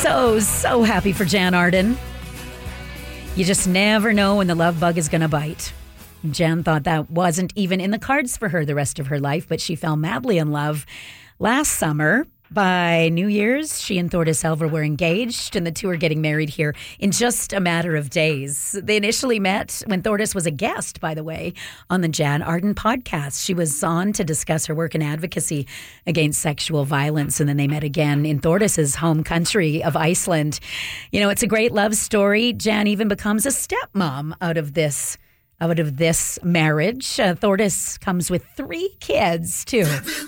So happy for Jan Arden. You just never know when the love bug is going to bite. Jan thought that wasn't even in the cards for her the rest of her life, but she fell madly in love last summer. By New Year's, she and Thordis Elver were engaged, and the two are getting married here in just a matter of days. They initially met when Thordis was a guest, by the way, on the Jan Arden podcast. She was on to discuss her work in advocacy against sexual violence, and then they met again in Thordis's home country of Iceland. You know, it's a great love story. Jan even becomes a stepmom out of this marriage. Thordis comes with 3 kids, too.